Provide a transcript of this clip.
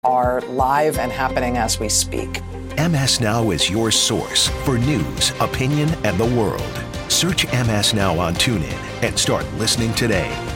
are live and happening as we speak. MS Now is your source for news, opinion, and the world. Search MS Now on TuneIn and start listening today.